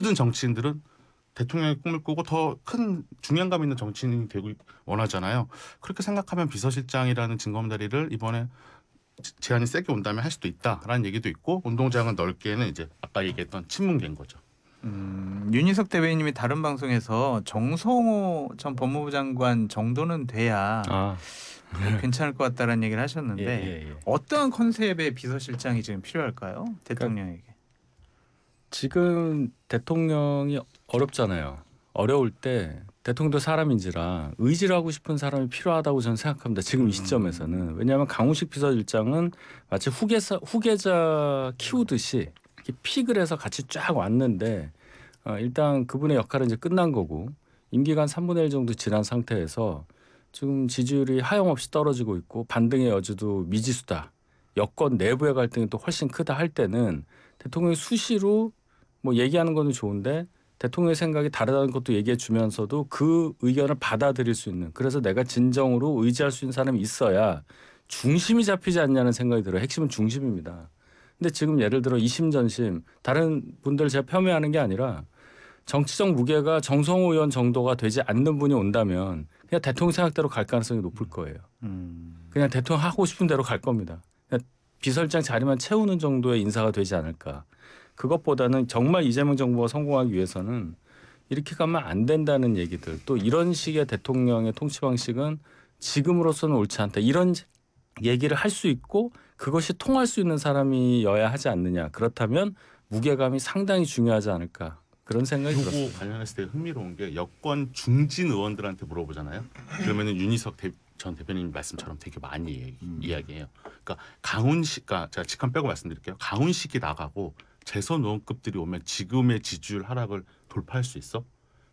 모든 정치인들은 대통령의 꿈을 꾸고 더 큰 중량감 있는 정치인이 되고 원하잖아요. 그렇게 생각하면 비서실장이라는 징검다리를 이번에 제안이 세게 온다면 할 수도 있다라는 얘기도 있고 운동장은 넓게는 이제 아까 얘기했던 친문계인 거죠. 윤희석 대변인님이 다른 방송에서 정성호 전 법무부 장관 정도는 돼야 아, 뭐 괜찮을 것 같다라는 얘기를 예, 하셨는데 예, 예. 어떠한 컨셉의 비서실장이 지금 필요할까요? 대통령에게. 지금 대통령이 어렵잖아요. 어려울 때 대통령도 사람인지라 의지를 하고 싶은 사람이 필요하다고 저는 생각합니다. 지금 이 시점에서는. 왜냐하면 강훈식 비서실장은 마치 후계자 키우듯이 이렇게 픽을 해서 같이 쫙 왔는데 일단 그분의 역할은 이제 끝난 거고 임기간 3분의 1 정도 지난 상태에서 지금 지지율이 하염없이 떨어지고 있고 반등의 여지도 미지수다. 여권 내부의 갈등이 또 훨씬 크다 할 때는 대통령이 수시로 뭐 얘기하는 거는 좋은데 대통령의 생각이 다르다는 것도 얘기해 주면서도 그 의견을 받아들일 수 있는, 그래서 내가 진정으로 의지할 수 있는 사람이 있어야 중심이 잡히지 않냐는 생각이 들어요. 핵심은 중심입니다. 근데 지금 예를 들어 이심전심 다른 분들 제가 폄훼하는 게 아니라 정치적 무게가 정성호 의원 정도가 되지 않는 분이 온다면 그냥 대통령 생각대로 갈 가능성이 높을 거예요. 그냥 대통령 하고 싶은 대로 갈 겁니다. 그냥 비서실장 자리만 채우는 정도의 인사가 되지 않을까. 그것보다는 정말 이재명 정부가 성공하기 위해서는 이렇게 가면 안 된다는 얘기들, 또 이런 식의 대통령의 통치 방식은 지금으로서는 옳지 않다, 이런 얘기를 할 수 있고 그것이 통할 수 있는 사람이어야 하지 않느냐. 그렇다면 무게감이 상당히 중요하지 않을까, 그런 생각이 들었어요. 요거 관련했을 때 흥미로운 게 여권 중진 의원들한테 물어보잖아요. 그러면은 윤희석 전 대변인 말씀처럼 되게 많이 이야기해요. 그러니까 강훈식, 제가 직함 빼고 말씀드릴게요. 강훈식이 나가고 재선 의원급들이 오면 지금의 지지율 하락을 돌파할 수 있어?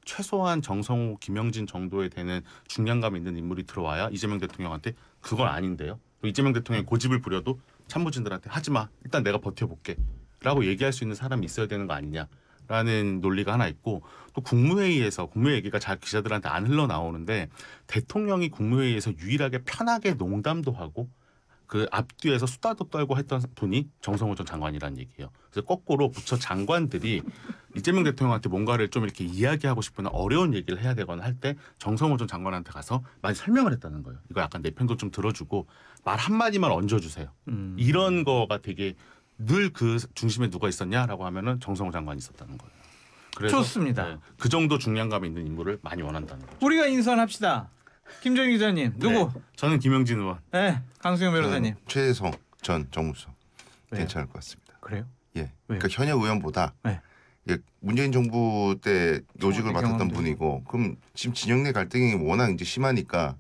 최소한 정성호, 김영진 정도에 되는 중량감 있는 인물이 들어와야 이재명 대통령한테 그건 아닌데요. 이재명 대통령이 고집을 부려도 참모진들한테 하지 마. 일단 내가 버텨볼게. 라고 얘기할 수 있는 사람이 있어야 되는 거 아니냐라는 논리가 하나 있고, 또 국무회의에서 국무회의 얘기가 잘 기자들한테 안 흘러나오는데 대통령이 국무회의에서 유일하게 편하게 농담도 하고 그 앞뒤에서 수다도 떨고 했던 분이 정성호 전 장관이라는 얘기예요. 그래서 거꾸로 부처 장관들이 이재명 대통령한테 뭔가를 좀 이렇게 이야기하고 싶거나 어려운 얘기를 해야 되거나 할 때 정성호 전 장관한테 가서 많이 설명을 했다는 거예요. 이거 약간 내 편도 좀 들어주고 말 한마디만 얹어주세요. 이런 거가 되게 늘 그 중심에 누가 있었냐라고 하면은 정성호 장관이 있었다는 거예요. 그래서 좋습니다. 그 정도 중량감 있는 인물을 많이 원한다는 거죠. 우리가 인선합시다. 김정희 기자님 누구? 저는 김영진 의원. 네, 강수영 변호사님. 최재성 전 정무수석 왜요? 괜찮을 것 같습니다. 그래요? 예. 왜요? 그러니까 현역 의원보다 네. 예, 문재인 정부 때 요직을 청와대 맡았던 경험도 분이고, 그럼 지금 진영 내 갈등이 워낙 이제 심하니까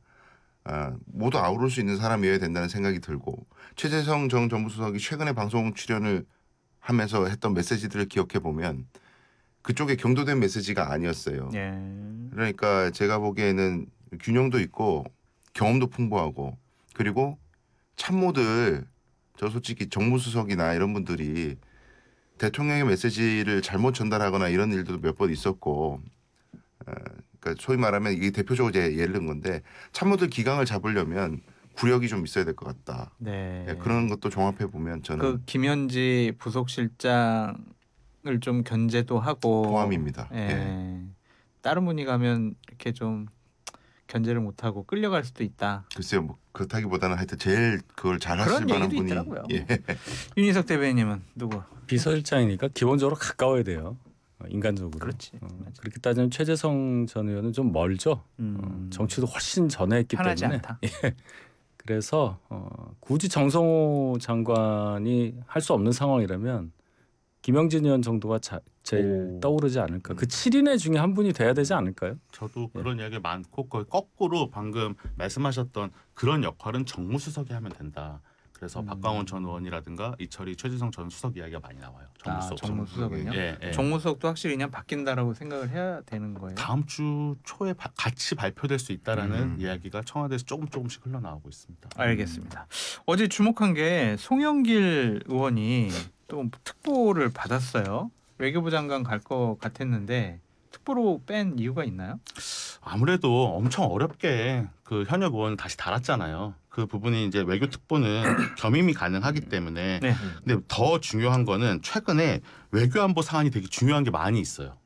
모두 아우를 수 있는 사람이어야 된다는 생각이 들고, 최재성 전 정무수석이 최근에 방송 출연을 하면서 했던 메시지들을 기억해 보면 그쪽에 경도된 메시지가 아니었어요. 예. 그러니까 제가 보기에는 균형도 있고 경험도 풍부하고, 그리고 참모들, 저 솔직히 정무수석이나 이런 분들이 대통령의 메시지를 잘못 전달하거나 이런 일도 몇 번 있었고, 그러니까 소위 말하면 이게 대표적으로 제 예를 든 건데, 참모들 기강을 잡으려면 구력이 좀 있어야 될 것 같다. 네. 예, 그런 것도 종합해 보면 저는 그 김현지 부속실장을 좀 견제도 하고 포함입니다. 예. 예. 다른 분이 가면 이렇게 좀 견제를 못하고 끌려갈 수도 있다. 글쎄요, 뭐 그렇다기보다는 하여튼 제일 그걸 잘 하실 그런 만한 얘기도 분이 있더라고요. 예. 윤희석 대변인님은 누구? 비서실장이니까 기본적으로 가까워야 돼요. 인간적으로. 그렇지. 맞아. 그렇게 따지면 최재성 전 의원은 좀 멀죠. 정치도 훨씬 전에 했기 편하지 때문에. 않다. 그래서 굳이 정성호 장관이 할 수 없는 상황이라면 김영진 의원 정도가 제일 떠오르지 않을까. 그 7인의 중에 한 분이 돼야 되지 않을까요? 저도 그런 이야기 많고 거꾸로 방금 말씀하셨던 그런 역할은 정무수석이 하면 된다. 그래서 박광원 전 의원이라든가 이철희, 최재성 전 수석 이야기가 많이 나와요. 정무수석. 정무수석은요? 예. 정무수석도 확실히 그냥 바뀐다라고 생각을 해야 되는 거예요. 다음 주 초에 같이 발표될 수 있다라는 이야기가 청와대에서 조금씩 흘러나오고 있습니다. 알겠습니다. 어제 주목한 게 송영길 의원이 또 특보를 받았어요. 외교부 장관 갈 것 같았는데 촉부로 뺀 이유가 있나요? 아무래도 엄청 어렵게 그 현역 의원 다시 달았잖아요. 그 부분이 이제 외교 특보는 겸임이 가능하기 때문에. 네. 근데 더 중요한 거는 최근에 외교안보 사안이 되게 중요한 게 많이 있어요.